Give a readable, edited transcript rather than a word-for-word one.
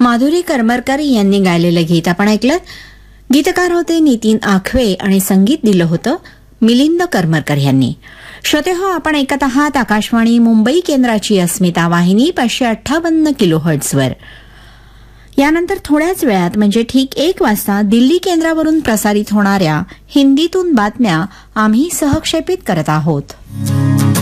माधुरी करमरकर यांनी गायलेलं गीत आपण ऐकलं. गीतकार होते नितीन आखवे आणि संगीत दिलं होतं मिलिंद करमरकर यांनी. श्रोतेहो, आपण ऐकत आहात आकाशवाणी मुंबई केंद्राची अस्मिता वाहिनी 558 किलोहर्ट्झवर. यानंतर थोड्याच वेळात म्हणजे ठीक 1 वाजता दिल्ली केंद्रावरून प्रसारित होणाऱ्या हिंदीतून बातम्या आम्ही सहक्षेपित करत आहोत.